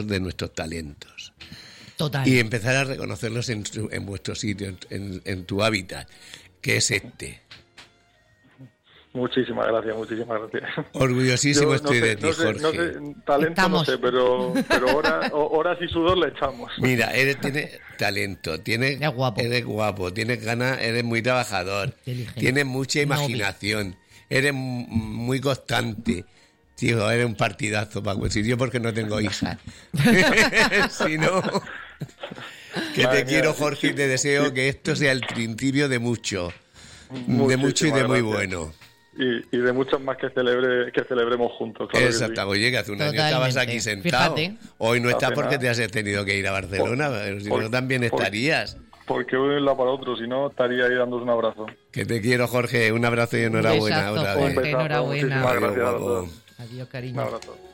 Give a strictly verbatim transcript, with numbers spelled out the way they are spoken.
de nuestros talentos. Total. Y empezar a reconocerlos en, su, en vuestro sitio, en, en tu hábitat, que es este. Muchísimas gracias, muchísimas gracias. Orgullosísimo Yo estoy no sé, de ti, no sé, Jorge. No sé, talento Estamos. no sé, pero, pero horas, horas y sudor le echamos. Mira, eres tienes talento, tienes, Eres guapo. eres guapo, tienes ganas, eres muy trabajador, Inteligente. tienes mucha Noble. imaginación, eres m- muy constante. Tío, eres un partidazo, Paco. Si yo porque no tengo hijas. Si no, que Madre te quiero, mía, Jorge, y te deseo que esto sea el principio de mucho. De mucho y de muy gracias. bueno. Y, y de muchos más que celebre que celebremos juntos. Claro que sí. Exacto, oye, que hace un año Totalmente. estabas aquí sentado. Fíjate. Hoy no estás Hace porque nada. te has tenido que ir a Barcelona, Por- pero si por- no también por- estarías. Porque uno de un lado para otro, si no, estaría ahí dándos un abrazo. Que te quiero, Jorge. Un abrazo y enhorabuena besazo, otra Jorge. vez. Un besazo, enhorabuena. muchísimas Adiós, gracias a guapo. todos. Adiós, Un cariño. abrazo.